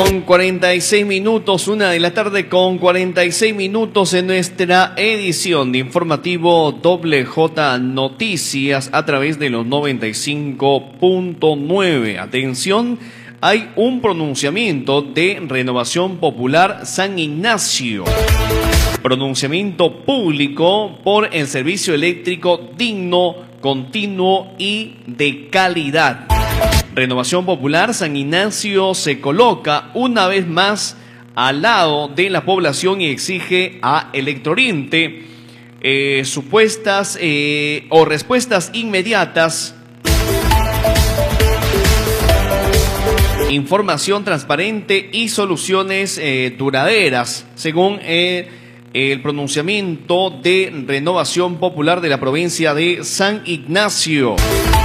Con 46 minutos, 1 de la tarde con 46 minutos en nuestra edición de informativo WJ Noticias a través de los 95.9. Atención, hay un pronunciamiento de Renovación Popular San Ignacio. Pronunciamiento público por el servicio eléctrico digno, continuo y de calidad. Renovación Popular San Ignacio se coloca una vez más al lado de la población y exige a Electrooriente supuestas o respuestas inmediatas, información transparente y soluciones duraderas, según el pronunciamiento de Renovación Popular de la provincia de San Ignacio.